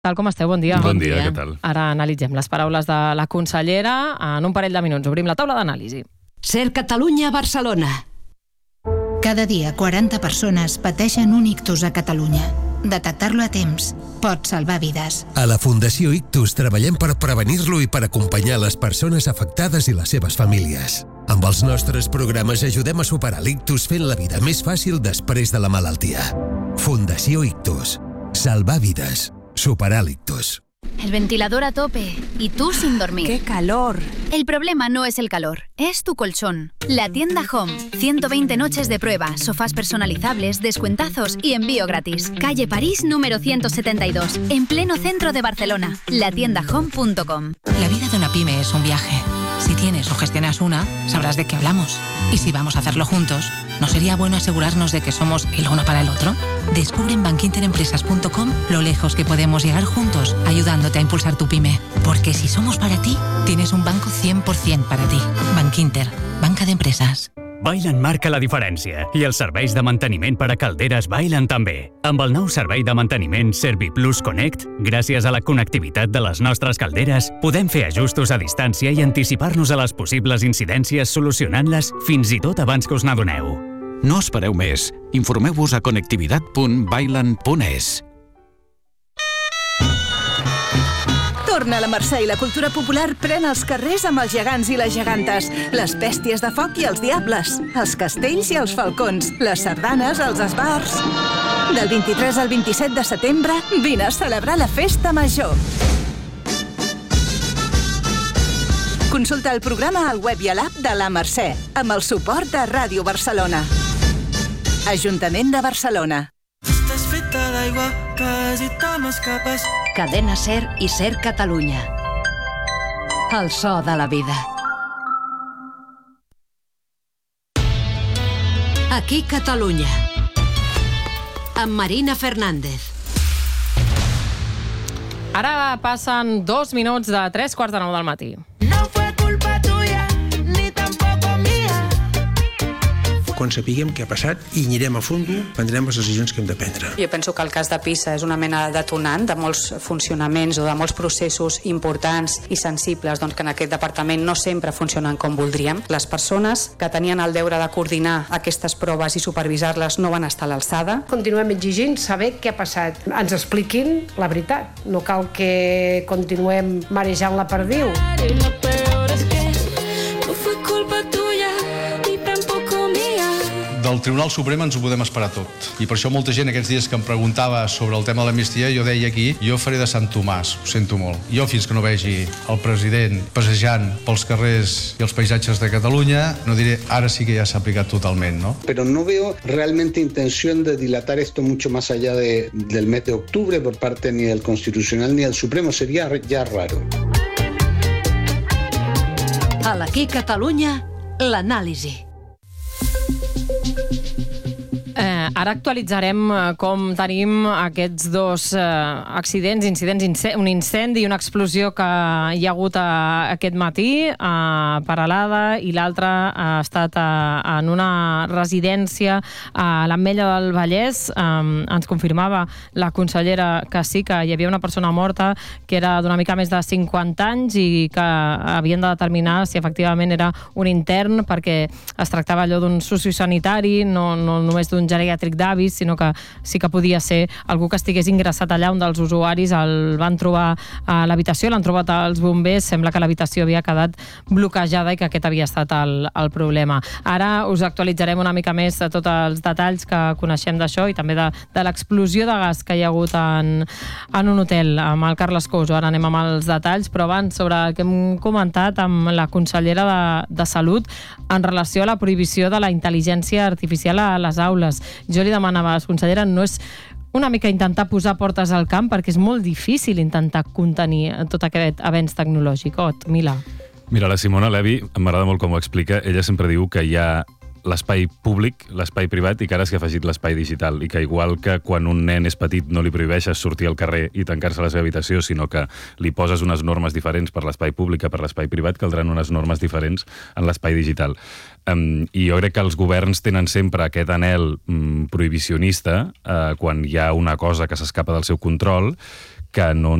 Tal com esteu? Bon dia. Bon dia, què tal? Ara analitzem les paraules de la consellera. En un parell de minuts obrim la taula d'anàlisi. Ser Catalunya a Barcelona. Cada dia 40 persones pateixen un ictus a Catalunya. Detectar-lo a temps pot salvar vides. A la Fundació Ictus treballem per prevenir-lo i per acompanyar les persones afectades i les seves famílies. Amb els nostres programes ajudem a superar l'ictus fent la vida més fàcil després de la malaltia. Fundació Ictus. Salvar vides. Superar l'ictus. El ventilador a tope y tú sin dormir. ¡Qué calor! El problema no es el calor, es tu colchón. La tienda Home. 120 noches de prueba, sofás personalizables, descuentazos y envío gratis. Calle París número 172, en pleno centro de Barcelona. Latiendahome.com. La vida de una pyme es un viaje. Si tienes o gestionas una, sabrás de qué hablamos. Y si vamos a hacerlo juntos, ¿no sería bueno asegurarnos de que somos el uno para el otro? Descubre en bankinterempresas.com lo lejos que podemos llegar juntos, ayudándote a impulsar tu pyme. Porque si somos para ti, tienes un banco 100% para ti. Bankinter, banca de empresas. Bailen marca la diferència i els serveis de manteniment per a calderes bailen també. Amb el nou servei de manteniment ServiPlus Connect, gràcies a la connectivitat de les nostres calderes, podem fer ajustos a distància i anticipar-nos a les possibles incidències solucionant-les fins i tot abans que us n'adoneu. No espereu més. Informeu-vos a connectivitat.bailan.es. Torna la Mercè i la cultura popular pren els carrers amb els gegants i les gegantes, les bèsties de foc i els diables, els castells i els falcons, les sardanes, els esbars. Del 23 al 27 de setembre, vine a celebrar la Festa Major. Consulta el programa al web i a l'app de la Mercè, amb el suport de Ràdio Barcelona. Ajuntament de Barcelona. Estàs feta d'aigua, quasi te m'escapes. Cadena Ser i Ser Catalunya. El so de la vida. Aquí Catalunya. Amb Marina Fernández. Ara passen 2 minuts de 3:45 del matí. No fue culpa tuya, ni tampoco mía. Quan sapiguem què ha passat i anirem a fondo, prendrem les decisions que hem de prendre. Jo penso que el cas de Pisa és una mena de detonant de molts funcionaments o de molts processos importants i sensibles que en aquest departament no sempre funcionen com voldríem. Les persones que tenien el deure de coordinar aquestes proves i supervisar-les no van estar a l'alçada. Continuem exigint saber què ha passat. Ens expliquin la veritat. No cal que continuem marejant la perdiu. Del Tribunal Suprem ens ho podem esperar tot. I per això molta gent aquests dies que em preguntava sobre el tema de l'amnistia, jo deia aquí, jo faré de Sant Tomàs, ho sento molt. Jo fins que no vegi el president passejant pels carrers i els paisatges de Catalunya, no diré ara sí que ja s'ha aplicat totalment, ¿no? Pero no veo realmente intención de dilatar esto mucho más allá del mes de octubre por parte ni del Constitucional ni del Supremo. Sería ya raro. A l'Aquí Catalunya, l'anàlisi. Ara actualitzarem com tenim aquests dos accidents, incidents, un incendi i una explosió que hi ha hagut aquest matí a Peralada i l'altre ha estat en una residència a l'Ametlla del Vallès. Ens confirmava la consellera que sí, que hi havia una persona morta que era d'una mica més de 50 anys i que havien de determinar si efectivament era un intern, perquè es tractava allò d'un sociosanitari, no només d'un geriàtric d'avis, sinó que sí que podia ser algú que estigués ingressat allà. Un dels usuaris el van trobar a l'habitació, l'han trobat els bombers, sembla que l'habitació havia quedat bloquejada i que aquest havia estat el problema. Ara us actualitzarem una mica més de tots els detalls que coneixem d'això i també de l'explosió de gas que hi ha hagut en un hotel amb el Carles Couso. Ara anem amb els detalls, però abans sobre el que hem comentat amb la consellera de Salut en relació a la prohibició de la intel·ligència artificial a les aules. Jo li demanava, consellera, no és una mica intentar posar portes al camp, perquè és molt difícil intentar contenir tot aquest avenç tecnològic. Mila. Mira, la Simona Levi, m'agrada molt com ho explica, ella sempre diu que hi ha l'espai públic, l'espai privat i que ara s'hi ha afegit l'espai digital i que igual que quan un nen és petit no li prohibeixes sortir al carrer i tancar-se a la seva habitació, sinó que li poses unes normes diferents per l'espai públic que per l'espai privat, caldran unes normes diferents en l'espai digital. I jo crec que els governs tenen sempre aquest anhel prohibicionista quan hi ha una cosa que s'escapa del seu control, que no